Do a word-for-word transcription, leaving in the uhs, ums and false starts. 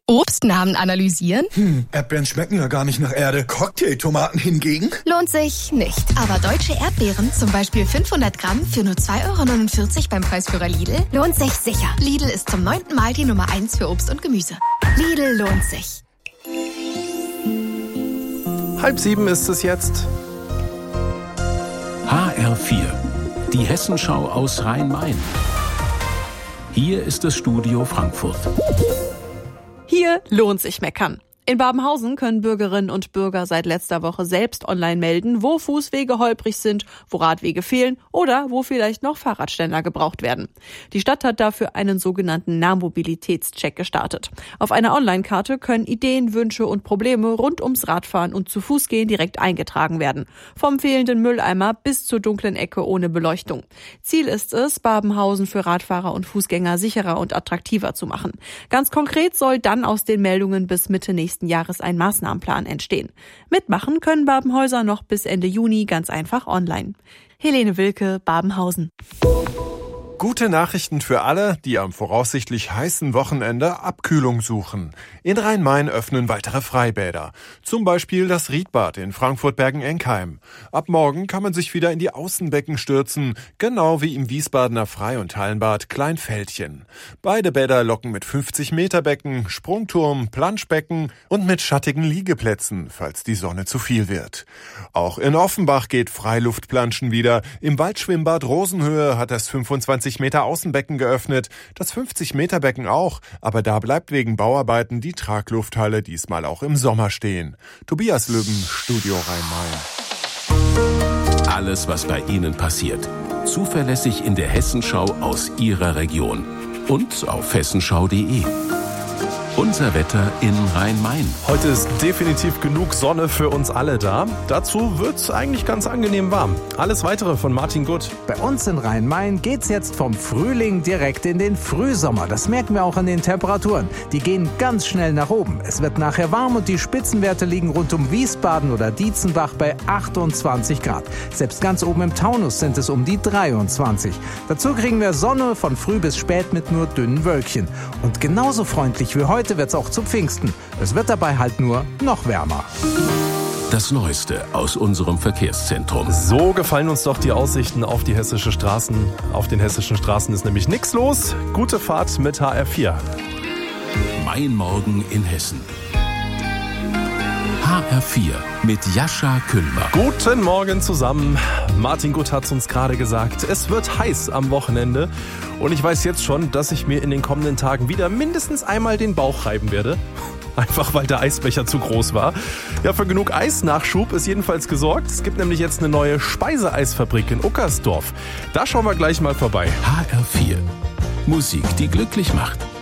Obstnamen analysieren? Hm, Erdbeeren schmecken ja gar nicht nach Erde. Cocktailtomaten hingegen? Lohnt sich nicht. Aber deutsche Erdbeeren, zum Beispiel fünfhundert Gramm für nur zwei Euro neunundvierzig beim Preisführer Lidl, lohnt sich sicher. Lidl ist zum neunten Mal die Nummer eins für Obst und Gemüse. Lidl lohnt sich. Halb sieben ist es jetzt. H R vier, die Hessenschau aus Rhein-Main. Hier ist das Studio Frankfurt. Hier lohnt sich meckern. In Babenhausen können Bürgerinnen und Bürger seit letzter Woche selbst online melden, wo Fußwege holprig sind, wo Radwege fehlen oder wo vielleicht noch Fahrradständer gebraucht werden. Die Stadt hat dafür einen sogenannten Nahmobilitätscheck gestartet. Auf einer Online-Karte können Ideen, Wünsche und Probleme rund ums Radfahren und zu Fuß gehen direkt eingetragen werden. Vom fehlenden Mülleimer bis zur dunklen Ecke ohne Beleuchtung. Ziel ist es, Babenhausen für Radfahrer und Fußgänger sicherer und attraktiver zu machen. Ganz konkret soll dann aus den Meldungen bis Mitte nächsten Jahres ein Maßnahmenplan entstehen. Mitmachen können Babenhäuser noch bis Ende Juni ganz einfach online. Helene Wilke, Babenhausen. Gute Nachrichten für alle, die am voraussichtlich heißen Wochenende Abkühlung suchen. In Rhein-Main öffnen weitere Freibäder. Zum Beispiel das Riedbad in Frankfurt-Bergen-Enkheim. Ab morgen kann man sich wieder in die Außenbecken stürzen, genau wie im Wiesbadener Frei- und Hallenbad Kleinfeldchen. Beide Bäder locken mit fünfzig Meter Becken, Sprungturm, Planschbecken und mit schattigen Liegeplätzen, falls die Sonne zu viel wird. Auch in Offenbach geht Freiluftplanschen wieder. Im Waldschwimmbad Rosenhöhe hat das fünfundzwanzig Meter Außenbecken geöffnet, das fünfzig Meter Becken auch, aber da bleibt wegen Bauarbeiten die Traglufthalle diesmal auch im Sommer stehen. Tobias Lübben, Studio Rhein-Main. Alles, was bei Ihnen passiert, zuverlässig in der Hessenschau aus Ihrer Region und auf hessenschau punkt de. Unser Wetter in Rhein-Main. Heute ist definitiv genug Sonne für uns alle da. Dazu wird's eigentlich ganz angenehm warm. Alles Weitere von Martin Gutt. Bei uns in Rhein-Main geht's jetzt vom Frühling direkt in den Frühsommer. Das merken wir auch an den Temperaturen. Die gehen ganz schnell nach oben. Es wird nachher warm und die Spitzenwerte liegen rund um Wiesbaden oder Dietzenbach bei achtundzwanzig Grad. Selbst ganz oben im Taunus sind es um die dreiundzwanzig. Dazu kriegen wir Sonne von früh bis spät mit nur dünnen Wölkchen. Und genauso freundlich wie heute wird es auch zu Pfingsten. Es wird dabei halt nur noch wärmer. Das Neueste aus unserem Verkehrszentrum. So gefallen uns doch die Aussichten auf die hessische Straßen. Auf den hessischen Straßen ist nämlich nichts los. Gute Fahrt mit H R vier. Mein Morgen in Hessen. H R vier mit Jascha Küllmer. Guten Morgen zusammen. Martin Gutt hat es uns gerade gesagt. Es wird heiß am Wochenende. Und ich weiß jetzt schon, dass ich mir in den kommenden Tagen wieder mindestens einmal den Bauch reiben werde. Einfach weil der Eisbecher zu groß war. Ja, für genug Eisnachschub ist jedenfalls gesorgt. Es gibt nämlich jetzt eine neue Speiseeisfabrik in Uckersdorf. Da schauen wir gleich mal vorbei. H R vier. Musik, die glücklich macht.